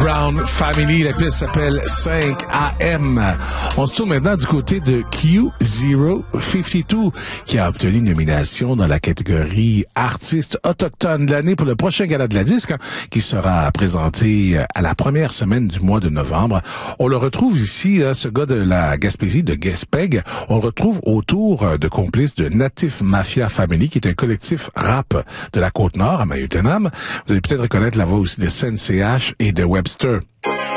Brown Family. La pièce s'appelle 5 AM. On se tourne maintenant du côté de Q052 qui a obtenu une nomination dans la catégorie Artiste autochtone de l'année pour le prochain gala de la disque qui sera présenté à la première semaine du mois de novembre. On le retrouve ici, ce gars de la Gaspésie, de Gaspeg. On le retrouve autour de complices de Natif Mafia Family, qui est un collectif rap de la Côte-Nord, à Mayotenam. Vous allez peut-être reconnaître la voix aussi de SNCH et de Webster.